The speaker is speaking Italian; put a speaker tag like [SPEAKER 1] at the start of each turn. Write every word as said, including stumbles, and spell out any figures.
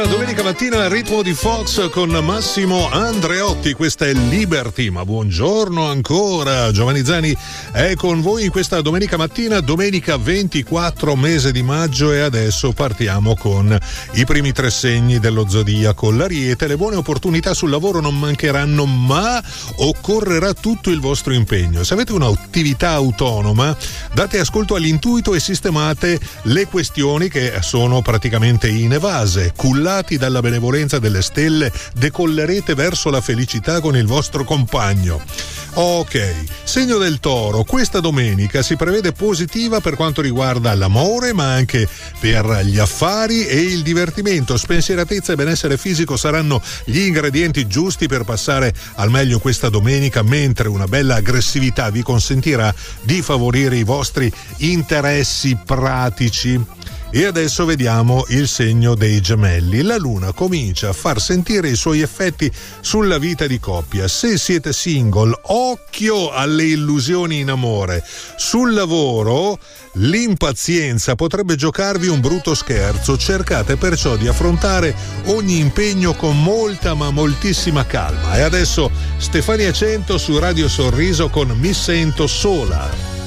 [SPEAKER 1] Domenica mattina al ritmo di Fox con Massimo Andreotti, questa è Liberty, ma buongiorno ancora. Giovanni Zani è con voi in questa domenica mattina, domenica ventiquattro mese di maggio, e adesso partiamo con i primi tre segni dello zodiaco. L'Ariete, le buone opportunità sul lavoro non mancheranno, ma occorrerà tutto il vostro impegno. Se avete un'attività autonoma, date ascolto all'intuito e sistemate le questioni che sono praticamente inevase. Cullate dalla benevolenza delle stelle, decollerete verso la felicità con il vostro compagno. Ok, segno del Toro, questa domenica si prevede positiva per quanto riguarda l'amore, ma anche per gli affari e il divertimento. Spensieratezza e benessere fisico saranno gli ingredienti giusti per passare al meglio questa domenica, mentre una bella aggressività vi consentirà di favorire i vostri interessi pratici. E adesso vediamo il segno dei Gemelli. La Luna comincia a far sentire i suoi effetti sulla vita di coppia. Se siete single, occhio alle illusioni in amore. Sul lavoro, l'impazienza potrebbe giocarvi un brutto scherzo. Cercate perciò di affrontare ogni impegno con molta ma moltissima calma. E adesso Stefania Cento su Radio Sorriso con Mi sento sola.